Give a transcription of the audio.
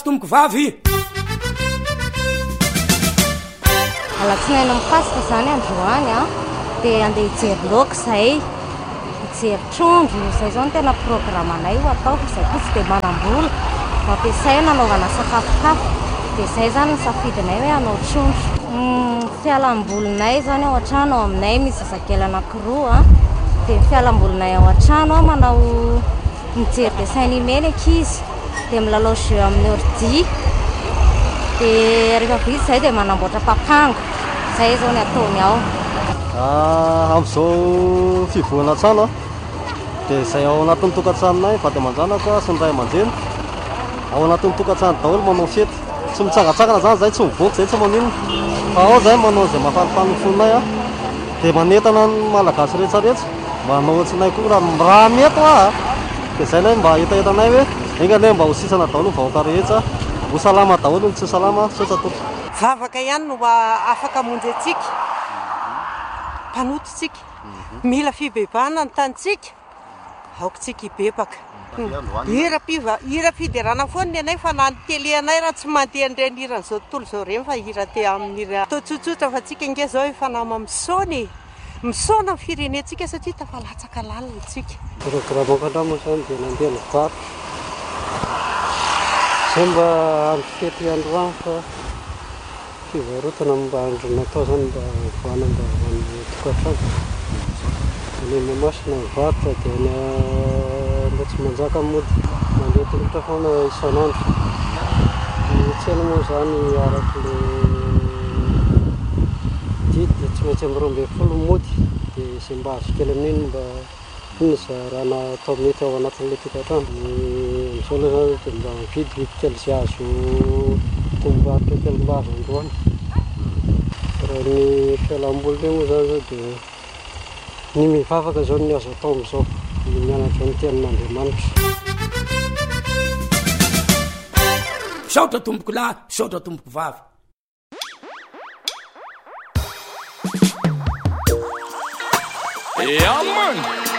tomboko vavy alatsinaina mipasika zany androany a dia andeha hijery loka zay hijery trondro zay zao no tena programanay ho ataoko zay koa tsy dia manam-bola mampiasay nanaovana sakafokafo dia zay zany nisafidinay hoe hanao trondro fialam-bolinay zany ao an-trano ao aminay misy zazakely anankiroa dia fialam-bolinay ao an-trano a manao mijery dessin animé ny ankizy dia milalao jeu amin'ny ordi dia rehefa vita zay dia manamboatra papango zay zao ny ataony ao amin'izao fivoana trano dia zay ao anatin'ny tokantranonay vady aman-janaka sy ny ray aman-dreny ao anatin'ny tokantrano daholo manao fety tsy mitsangatsangana zany zay tsy mivoaka zay tsy maninona fa ao zay manao zay mahafalifany ny fonay a dia manentana ny malagasy rehetsarehetra manao ohatsinay koa raha mety dia zay lay mba hitahitanay hoe inga lay mba ho sisana daholo ny vahoaka rehetra ho salama daholo ny tsy salama sotsatoko vavaka ihany no afaka amonjy atsika mpanototsika mila fibebahana ny tanitsika aokotsika hibebaka hira fiderana foana anay fa na nytele anay raha tsy mandeha ndreny hiran'izao tontolo zao reny fa hira te amin'ny hira atao tsotsotra fa tsika inge zao efa nama misaony misaona ny firenetsika satria tafalatsaka lalina tsika programako andramo zany dia nandeha nivaro zay mba andro fety androany fa fivarotana mba andro natao zany mba voana mba amin'ny tokantrano any mamasina mivarotra dia mba tsy manjaka mody mandeha tongotra foana isan'andro ny tsena moa zany araky le didy dia tsy maintsy amin'ny 12 mody dia zay mba azo kely amin'iny mba iny za raha natao mety ao anatin'ilay tokantrano amin'izao aloha zany dia mba mividy kely zay azo tombarotra kely mba azo androany raha ny fialam-boly moa zany zao dia ny mivavaka zao ny azo atao amin'izao ny mianatra ny tenin'Andriamanitra saotra tomboko lahy saotra tomboko vavy Yeah, man.